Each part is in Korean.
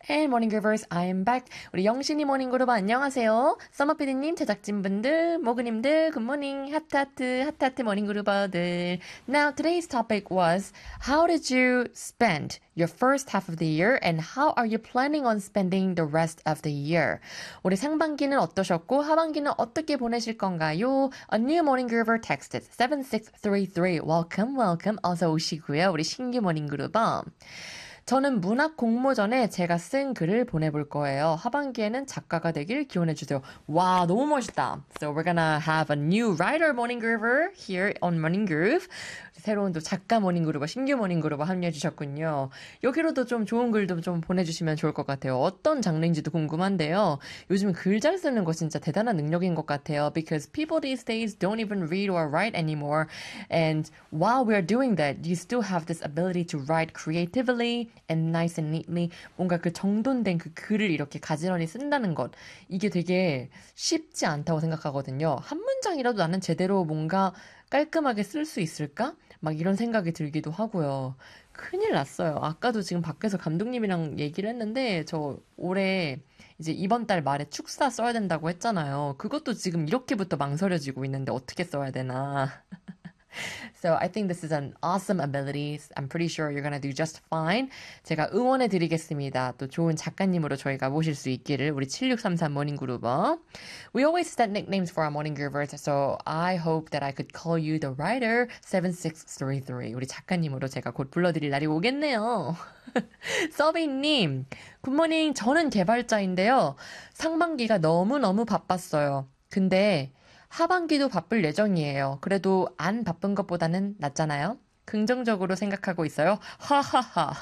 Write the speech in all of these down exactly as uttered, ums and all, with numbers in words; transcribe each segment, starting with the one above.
And morning groovers, I am back. 우리 영신이 모닝 그룹 안녕하세요. 서머피디님, 제작진분들, 모그님들, 굿모닝, 하트하트, 하트하트 모닝 그룹어들. Now, today's topic was, how did you spend your first half of the year and how are you planning on spending the rest of the year? 올해 상반기는 어떠셨고, 하반기는 어떻게 보내실 건가요? A new morning groover texted seven six three three. Welcome, welcome. 어서 오시고요. 우리 신규 모닝 그룹어. 저는 문학 공모전에 제가 쓴 글을 보내볼 거예요. 하반기에는 작가가 되길 기원해주세요. 와, 너무 멋있다. So we're gonna have a new writer morning groover here on Morning Groove. 새로운 또 작가 모닝 그룹과 신규 모닝 그룹과 함께해 주셨군요. 여기로도 좀 좋은 글도 좀 보내주시면 좋을 것 같아요. 어떤 장르인지도 궁금한데요. 요즘 글 잘 쓰는 거 진짜 대단한 능력인 것 같아요. Because people these days don't even read or write anymore. And while we're doing that, you still have this ability to write creatively and nice and neatly. 뭔가 그 정돈된 그 글을 이렇게 가지런히 쓴다는 것. 이게 되게 쉽지 않다고 생각하거든요. 한 문장이라도 나는 제대로 뭔가 깔끔하게 쓸 수 있을까? 막 이런 생각이 들기도 하고요. 큰일 났어요. 아까도 지금 밖에서 감독님이랑 얘기를 했는데 저 올해 이제 이번 달 말에 축사 써야 된다고 했잖아요. 그것도 지금 이렇게부터 망설여지고 있는데 어떻게 써야 되나. So I think this is an awesome ability. I'm pretty sure you're gonna do just fine. 제가 응원해 드리겠습니다. 또 좋은 작가님으로 저희가 모실 수 있기를 우리 칠육삼삼 모닝 그루버. We always set nicknames for our morning groovers, so I hope that I could call you the writer seven six three three. 우리 작가님으로 제가 곧 불러드릴 날이 오겠네요. 서비님, 굿모닝. 저는 개발자인데요. 상반기가 너무너무 바빴어요. 근데 하반기도 바쁠 예정이에요. 그래도 안 바쁜 것보다는 낫잖아요. 긍정적으로 생각하고 있어요. 하하하.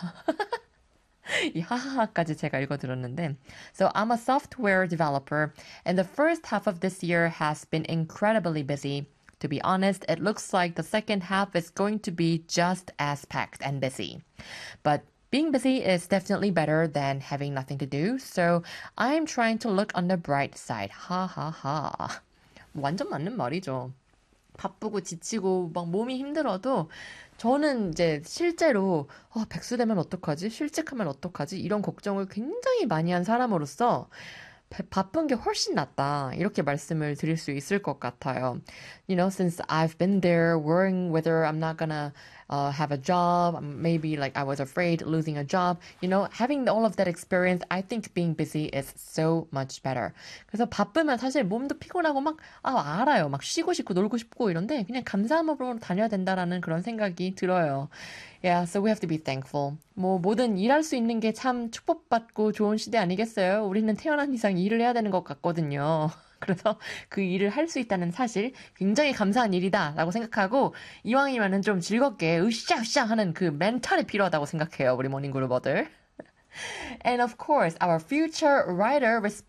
이 하하하까지 제가 읽어들었는데. So I'm a software developer and the first half of this year has been incredibly busy. To be honest, it looks like the second half is going to be just as packed and busy. But being busy is definitely better than having nothing to do. So I'm trying to look on the bright side. 하하하. 완전 맞는 말이죠. 바쁘고 지치고 막 몸이 힘들어도 저는 이제 실제로 어, 백수 되면 어떡하지? 실직하면 어떡하지? 이런 걱정을 굉장히 많이 한 사람으로서 바, 바쁜 게 훨씬 낫다. 이렇게 말씀을 드릴 수 있을 것 같아요. You know, since I've been there worrying whether I'm not gonna uh, have a job, maybe like I was afraid losing a job, you know, having all of that experience, I think being busy is so much better. 그래서 바쁘면 사실 몸도 피곤하고 막, 아, 알아요. 막 쉬고 싶고 놀고 싶고 이런데 그냥 감사한 마음으로 다녀야 된다라는 그런 생각이 들어요. Yeah, so we have to be thankful. 뭐 뭐든 일할 수 있는 게 참 축복받고 좋은 시대 아니겠어요? 우리는 태어난 이상 일을 해야 되는 것 같거든요. 그래서 그 일을 할 수 있다는 사실 굉장히 감사한 일이다라고 생각하고 이왕이면은 좀 즐겁게 으쌰으쌰 하는 그 멘탈이 필요하다고 생각해요. 우리 모닝그룹어들. And of course, our future writer